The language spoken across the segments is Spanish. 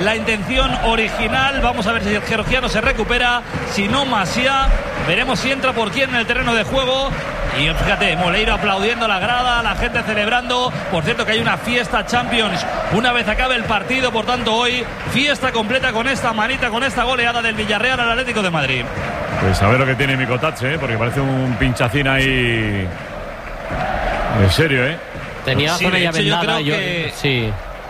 la intención original. Vamos a ver si el georgiano se recupera, si no Masia, veremos si entra por quién en el terreno de juego. Y fíjate, Moleiro aplaudiendo a la grada, la gente celebrando. Por cierto que hay una fiesta Champions una vez acabe el partido, por tanto hoy fiesta completa con esta manita, con esta goleada del Villarreal al Atlético de Madrid. Pues a ver lo que tiene Mikotatze, porque parece un pinchacín ahí. En serio, Tenía sí, zona ya hecho, vendada. Sí.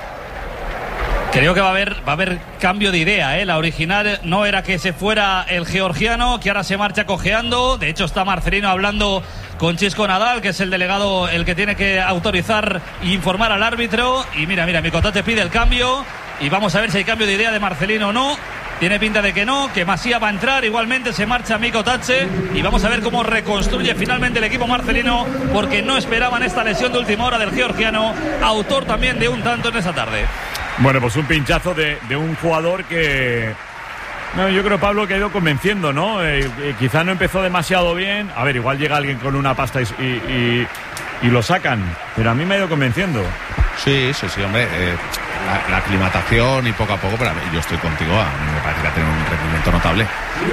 Creo que va a haber cambio de idea, La original no era que se fuera el georgiano, que ahora se marcha cojeando. De hecho está Marcelino hablando con Chisco Nadal, que es el delegado el que tiene que autorizar e informar al árbitro. Y mira, Mikotatze pide el cambio y vamos a ver si hay cambio de idea de Marcelino o no. Tiene pinta de que no, que Masia va a entrar. Igualmente se marcha Mikotatze y vamos a ver cómo reconstruye finalmente el equipo marcelino, porque no esperaban esta lesión de última hora del georgiano, autor también de un tanto en esta tarde. Bueno, pues un pinchazo de un jugador que... No, yo creo, Pablo, que ha ido convenciendo, ¿no? Quizá no empezó demasiado bien. A ver, igual llega alguien con una pasta y lo sacan, pero a mí me ha ido convenciendo. Sí, hombre. La aclimatación y poco a poco, pero yo estoy contigo, a mí me parece que ha tenido un rendimiento notable.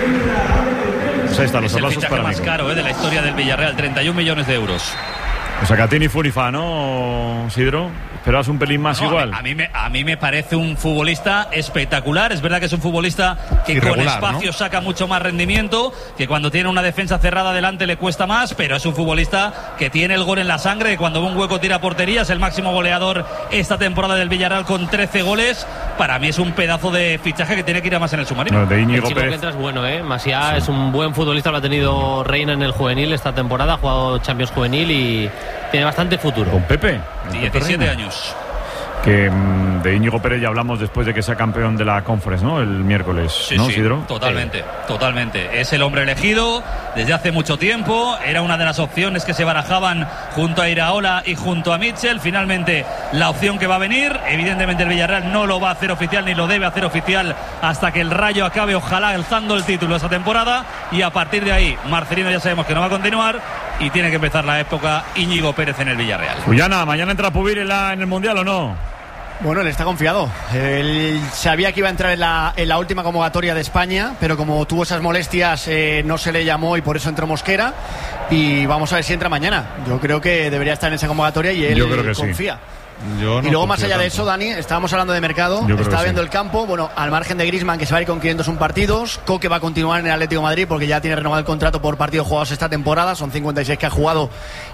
Pues ahí están los aplausos para mí. Es el fichaje más caro de la historia del Villarreal, 31 millones de euros. O sea, Catini Furifa, ¿no, Sidro? ¿Esperabas un pelín más igual? A mí me parece un futbolista espectacular. Es verdad que es un futbolista que irregular, con espacio, ¿no? Saca mucho más rendimiento, que cuando tiene una defensa cerrada delante le cuesta más, pero es un futbolista que tiene el gol en la sangre, que cuando ve un hueco tira portería. Es el máximo goleador esta temporada del Villarreal con 13 goles. Para mí es un pedazo de fichaje que tiene que ir a más en el submarino. De Íñigo el chico Pérez. Que entra es bueno, Masia es un buen futbolista, lo ha tenido Reina en el juvenil esta temporada, ha jugado Champions juvenil y tiene bastante futuro. ¿Con Pepe? 17 años. Que de Íñigo Pérez ya hablamos después de que sea campeón de la Conference, ¿no? El miércoles, sí, ¿no, sí, Sidro? Totalmente. Es el hombre elegido desde hace mucho tiempo. Era una de las opciones que se barajaban junto a Iraola y junto a Mitchell. Finalmente, la opción que va a venir. Evidentemente, el Villarreal no lo va a hacer oficial ni lo debe hacer oficial hasta que el Rayo acabe, ojalá, alzando el título esa temporada. Y a partir de ahí, Marcelino ya sabemos que no va a continuar y tiene que empezar la época Íñigo Pérez en el Villarreal. Ullana, ¿mañana entra Pubir en el Mundial o no? Bueno, él está confiado. Él sabía que iba a entrar en la última convocatoria de España, pero como tuvo esas molestias no se le llamó y por eso entró Mosquera. Y vamos a ver si entra mañana. Yo creo que debería estar en esa convocatoria y él confía. Sí. Y luego, más allá de eso, Dani, estábamos hablando de mercado, estaba viendo el campo, bueno, al margen de Griezmann, que se va a ir con 501 partidos. Coque va a continuar en el Atlético de Madrid porque ya tiene renovado el contrato por partidos jugados esta temporada, son 56 que ha jugado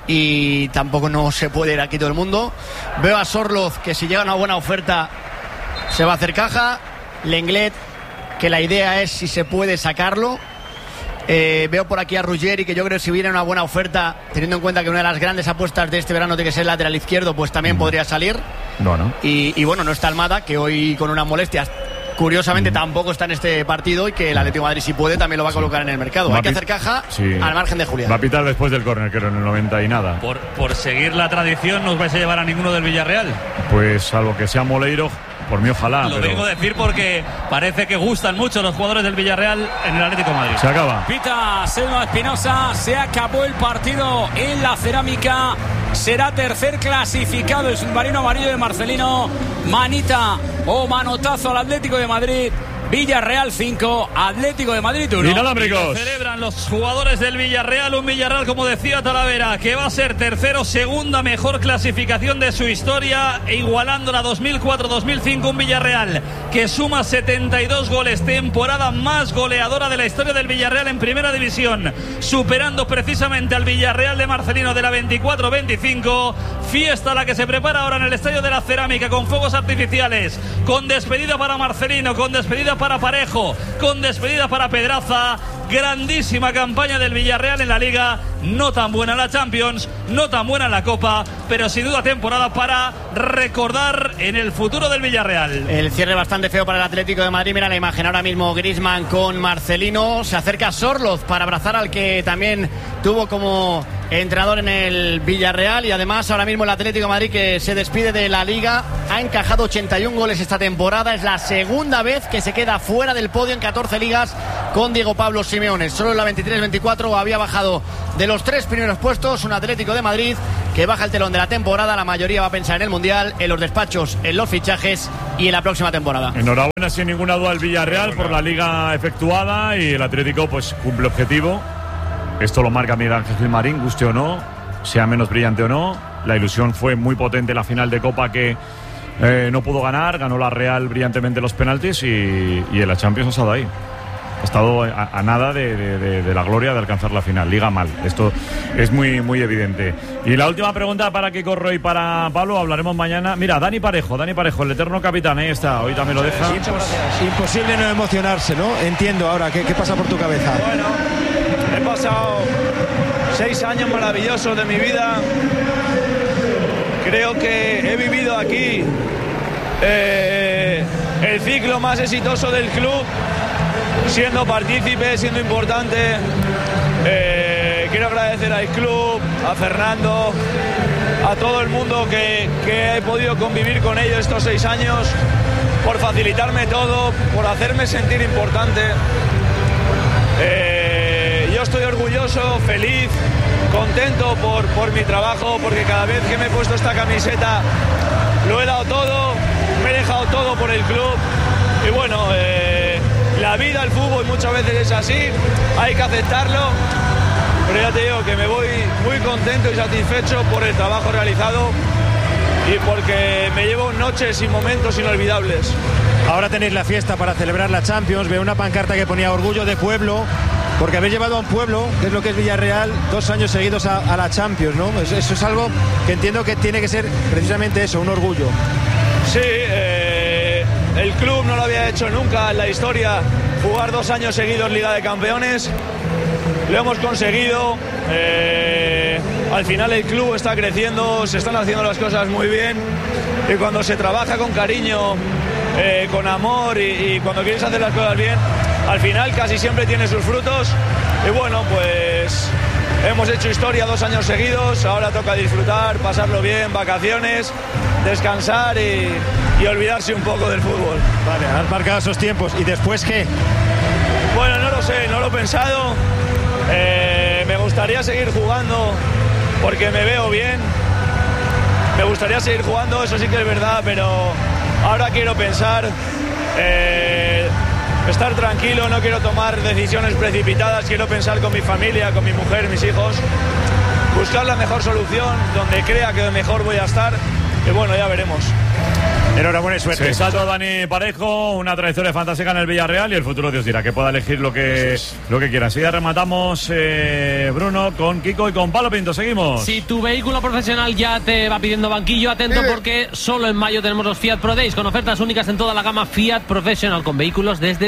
y tampoco no se puede ir aquí todo el mundo. Veo a Sorloz, que si llega una buena oferta se va a hacer caja. Lenglet, que la idea es si se puede sacarlo. Veo por aquí a Ruggeri, que yo creo que si viene una buena oferta, teniendo en cuenta que una de las grandes apuestas de este verano tiene que ser el lateral izquierdo, pues también podría salir. Bueno. Y bueno, no está Almada, que hoy con unas molestias curiosamente tampoco está en este partido, y que el Atlético de Madrid, si puede, también lo va a colocar en el mercado. Hay que hacer caja al margen de Julián. Va a pitar después del córner, creo, en el 90 y nada. Por seguir la tradición, ¿no os vais a llevar a ninguno del Villarreal? Pues salvo que sea Moleiro, por mí ojalá. Lo vengo a decir porque parece que gustan mucho los jugadores del Villarreal en el Atlético de Madrid. Se acaba. Pita Selma Espinosa, se acabó el partido en la Cerámica. Será tercer clasificado el submarino amarillo de Marcelino. Manita o manotazo al Atlético de Madrid. Villarreal 5, Atlético de Madrid 1. Inalámbricos. Celebran los jugadores del Villarreal, un Villarreal, como decía Talavera, que va a ser tercero, segunda mejor clasificación de su historia, igualando la 2004-2005, un Villarreal que suma 72 goles, temporada más goleadora de la historia del Villarreal en primera división, superando precisamente al Villarreal de Marcelino de la 24-25. Fiesta la que se prepara ahora en el Estadio de la Cerámica, con fuegos artificiales, con despedida para Marcelino, con despedida para Parejo, con despedida para Pedraza. Grandísima campaña del Villarreal en la Liga, no tan buena en la Champions, no tan buena en la Copa, pero sin duda temporada para recordar en el futuro del Villarreal. El cierre bastante feo para el Atlético de Madrid. Mira la imagen ahora mismo, Griezmann con Marcelino. Se acerca Sorloz para abrazar al que también tuvo como entrenador en el Villarreal. Y además ahora mismo el Atlético de Madrid, que se despide de la Liga, ha encajado 81 goles esta temporada. Es la segunda vez que se queda fuera del podio en 14 ligas con Diego Pablo Simeone. Solo en la 23-24 había bajado de los 3 primeros puestos. Un Atlético de Madrid que baja el telón de la temporada. La mayoría va a pensar en el Mundial, en los despachos, en los fichajes y en la próxima temporada. Enhorabuena sin ninguna duda al Villarreal por la liga efectuada, y el Atlético pues cumple objetivo. Esto lo marca Miguel Ángel Gilmarín, guste o no, sea menos brillante o no. La ilusión fue muy potente en la final de Copa, que no pudo ganar, ganó la Real brillantemente los penaltis, y en la Champions ha estado ahí. Ha estado a nada de la gloria de alcanzar la final. Liga mal, esto es muy, muy evidente. Y la última pregunta para Kiko Roy y para Pablo, hablaremos mañana. Mira, Dani Parejo, el eterno capitán, ahí está, hoy también lo deja. Imposible no emocionarse, ¿no? Entiendo ahora, ¿qué pasa por tu cabeza? Bueno, he pasado 6 años maravillosos de mi vida. Creo que he vivido aquí el ciclo más exitoso del club, siendo partícipe, siendo importante. Quiero agradecer al club, a Fernando, a todo el mundo que he podido convivir con ellos estos 6 años, por facilitarme todo, por hacerme sentir importante. Yo estoy orgulloso, feliz, contento por mi trabajo, porque cada vez que me he puesto esta camiseta lo he dado todo, me he dejado todo por el club. Y bueno, la vida, el fútbol muchas veces es así, hay que aceptarlo, pero ya te digo que me voy muy contento y satisfecho por el trabajo realizado y porque me llevo noches y momentos inolvidables. Ahora tenéis la fiesta para celebrar la Champions. Veo una pancarta que ponía orgullo de pueblo, porque habéis llevado a un pueblo, que es lo que es Villarreal, 2 años seguidos a la Champions, ¿no? Eso es algo que entiendo que tiene que ser precisamente eso, un orgullo. Sí, el club no lo había hecho nunca en la historia, jugar 2 años seguidos Liga de Campeones. Lo hemos conseguido. Al final el club está creciendo, se están haciendo las cosas muy bien, y cuando se trabaja con cariño, con amor y cuando quieres hacer las cosas bien, al final casi siempre tiene sus frutos. Y bueno, pues hemos hecho historia 2 años seguidos, ahora toca disfrutar, pasarlo bien, vacaciones, descansar y olvidarse un poco del fútbol. Vale, has marcado esos tiempos. ¿Y después qué? Bueno, no lo sé, no lo he pensado. Me gustaría seguir jugando porque me veo bien. Me gustaría seguir jugando, eso sí que es verdad, pero ahora quiero pensar, estar tranquilo, no quiero tomar decisiones precipitadas, quiero pensar con mi familia, con mi mujer, mis hijos, buscar la mejor solución, donde crea que mejor voy a estar, y bueno, ya veremos. Enhorabuena y suerte. Salto Dani Parejo, una trayectoria fantástica en el Villarreal, y el futuro Dios dirá, que pueda elegir lo que quiera. Así ya rematamos, Bruno, con Kiko y con Pablo Pinto. Seguimos. Si tu vehículo profesional ya te va pidiendo banquillo, atento, porque solo en mayo tenemos los Fiat Pro Days, con ofertas únicas en toda la gama Fiat Professional, con vehículos desde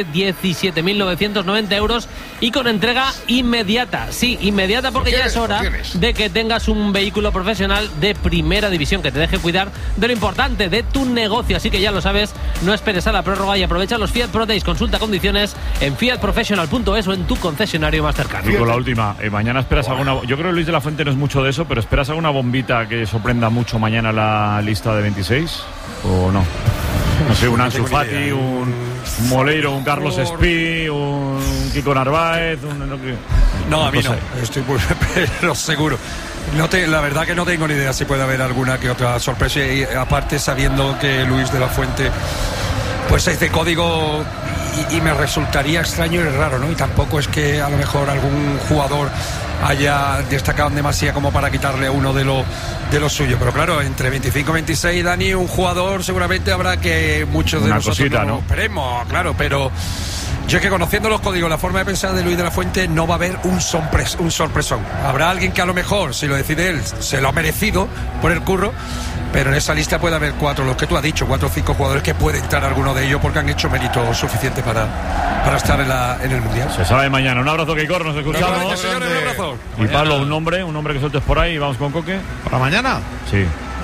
17.990 euros y con entrega inmediata. Sí, inmediata, porque ya es hora de que tengas un vehículo profesional de primera división, que te deje cuidar de lo importante, de tu negocio. Así que ya lo sabes, no esperes a la prórroga y aprovecha los Fiat Pro Days. Consulta condiciones en fiatprofessional.es o en tu concesionario más cercano. Y con la última, mañana esperas alguna... Yo creo que Luis de la Fuente no es mucho de eso, pero ¿esperas alguna bombita que sorprenda mucho mañana la lista de 26? ¿O no? No sé, un Ansu Fati, un Moleiro, un Carlos Espí, un Kiko Narváez... No, a mí no. Estoy muy pero seguro. La verdad que no tengo ni idea si puede haber alguna que otra sorpresa, y aparte sabiendo que Luis de la Fuente pues es de código y me resultaría extraño y raro, ¿no? Y tampoco es que a lo mejor algún jugador haya destacado demasiado como para quitarle uno de los suyos, pero claro, entre 25 y 26, Dani, un jugador seguramente habrá que muchos de nosotros cosita, no esperemos, claro, pero yo, que conociendo los códigos, la forma de pensar de Luis de la Fuente, no va a haber un sorpresón. Habrá alguien que a lo mejor, si lo decide él, se lo ha merecido por el curro, pero en esa lista puede haber 4, los que tú has dicho, 4 o 5 jugadores que puede entrar alguno de ellos porque han hecho mérito suficiente para estar en el Mundial. Se sabe mañana. Un abrazo, Keikor, nos escuchamos. Señores, un abrazo. Y Pablo, un nombre que sueltes por ahí y vamos con Coque. ¿Para mañana? Sí.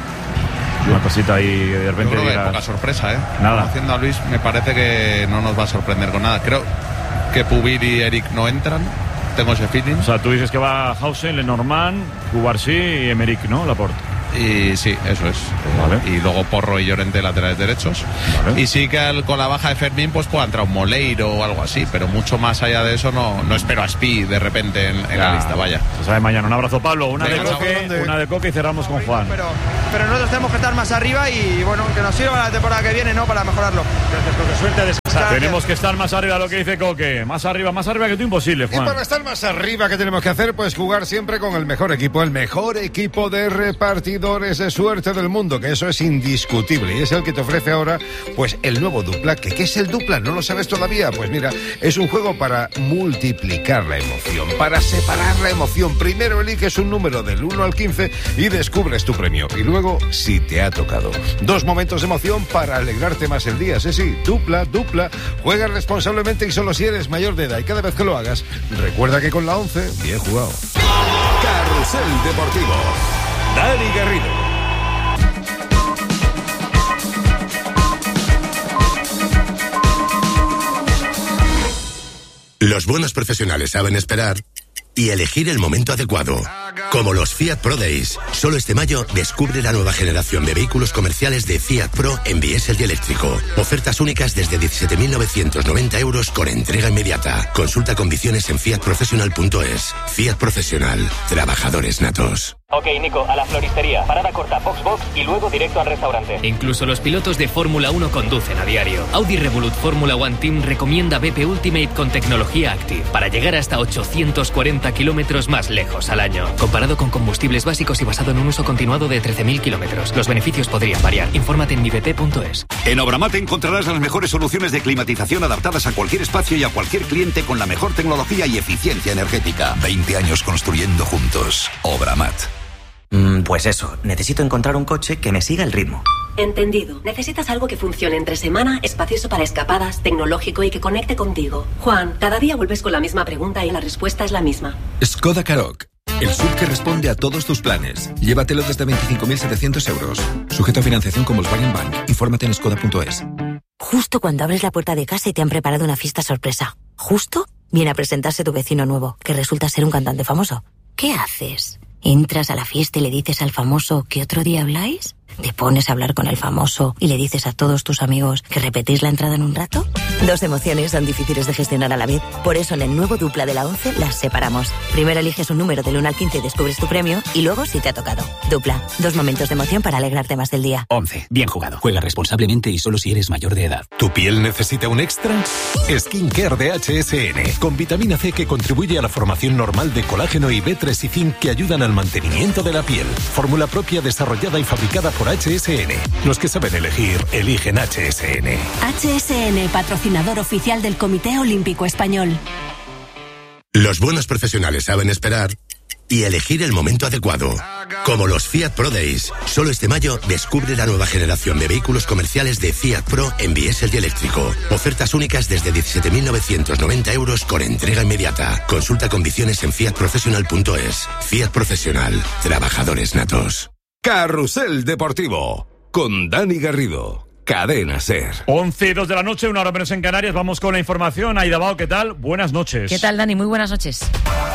Una cosita ahí de repente. Yo creo que poca sorpresa, ¿eh? Nada. Haciendo a Luis, me parece que no nos va a sorprender con nada. Creo que Pubil y Eric no entran. Tengo ese feeling. O sea, tú dices que va Hausen, Lenormand, Cubarsí y Emerick, ¿no? Laporte. Y sí, eso es. Vale. Y luego Porro y Llorente laterales derechos. Vale. Y sí que con la baja de Fermín pues pueda entrar un Moleiro o algo así, pero mucho más allá de eso no espero a Spi de repente en la lista, vaya. Se sabe mañana. Un abrazo, Pablo. Una Venga, de Coque y cerramos con Juan. Pero nosotros tenemos que estar más arriba y bueno, que nos sirva la temporada que viene, ¿no? Para mejorarlo. Gracias, Coque. Suerte a descansar. Tenemos que estar más arriba, lo que dice Coque. Más arriba que tú, imposible, Juan. Y para estar más arriba, ¿qué tenemos que hacer? Pues jugar siempre con el mejor equipo de repartidores de suerte del mundo, que eso es indiscutible. Y es el que te ofrece ahora, pues, el nuevo Dupla. ¿Qué es el Dupla? ¿No lo sabes todavía? Pues mira, es un juego para multiplicar la emoción, para separar la emoción. Primero eliges un número del 1 al 15 y descubres tu premio. Y luego, si te ha tocado. 2 momentos de emoción para alegrarte más el día. Sí, Dupla. Juega responsablemente y solo si eres mayor de edad. Y cada vez que lo hagas, recuerda que con la 11, bien jugado. Carrusel Deportivo. Dani Garrido. Los buenos profesionales saben esperar y elegir el momento adecuado. Como los Fiat Pro Days. Solo este mayo descubre la nueva generación de vehículos comerciales de Fiat Pro en diésel y eléctrico. Ofertas únicas desde 17.990 euros con entrega inmediata. Consulta condiciones en fiatprofessional.es. Fiat Profesional. Trabajadores natos. Ok, Nico, a la floristería. Parada corta, box y luego directo al restaurante. Incluso los pilotos de Fórmula 1 conducen a diario. Audi Revolut Fórmula 1 Team recomienda BP Ultimate con tecnología Active para llegar hasta 840 kilómetros más lejos al año. Comparado con combustibles básicos y basado en un uso continuado de 13.000 kilómetros. Los beneficios podrían variar. Infórmate en mibp.es. En Obramat encontrarás las mejores soluciones de climatización adaptadas a cualquier espacio y a cualquier cliente con la mejor tecnología y eficiencia energética. 20 años construyendo juntos. Obramat. Pues eso, necesito encontrar un coche que me siga el ritmo. Entendido. Necesitas algo que funcione entre semana, espacioso para escapadas, tecnológico y que conecte contigo. Juan, cada día vuelves con la misma pregunta y la respuesta es la misma. Skoda Karoq. El SUV que responde a todos tus planes. Llévatelo desde 25.700 euros. Sujeto a financiación con Volkswagen Bank. Infórmate en skoda.es. Justo cuando abres la puerta de casa y te han preparado una fiesta sorpresa. Justo viene a presentarse tu vecino nuevo, que resulta ser un cantante famoso. ¿Qué haces? ¿Entras a la fiesta y le dices al famoso que otro día habláis? ¿Te pones a hablar con el famoso y le dices a todos tus amigos que repetís la entrada en un rato? 2 emociones son difíciles de gestionar a la vez. Por eso en el nuevo Dupla de la 11 las separamos. Primero eliges un número del 1 al 15 y descubres tu premio. Y luego si te ha tocado. Dupla. 2 momentos de emoción para alegrarte más del día. 11. Bien jugado. Juega responsablemente y solo si eres mayor de edad. ¿Tu piel necesita un extra? Skincare de HSN. Con vitamina C que contribuye a la formación normal de colágeno y B3 y zinc que ayudan al mantenimiento de la piel. Fórmula propia desarrollada y fabricada por HSN. Los que saben elegir, eligen HSN. HSN, patrocinador oficial del Comité Olímpico Español. Los buenos profesionales saben esperar y elegir el momento adecuado. Como los Fiat Pro Days. Solo este mayo descubre la nueva generación de vehículos comerciales de Fiat Pro en diésel y eléctrico. Ofertas únicas desde 17.990 euros con entrega inmediata. Consulta condiciones en fiatprofessional.es. Fiat Profesional. Trabajadores natos. Carrusel Deportivo. Con Dani Garrido. Cadena SER. 11:02 de la noche, 1 hora menos en Canarias. Vamos con la información. Aida Bao, ¿qué tal? Buenas noches. ¿Qué tal, Dani? Muy buenas noches.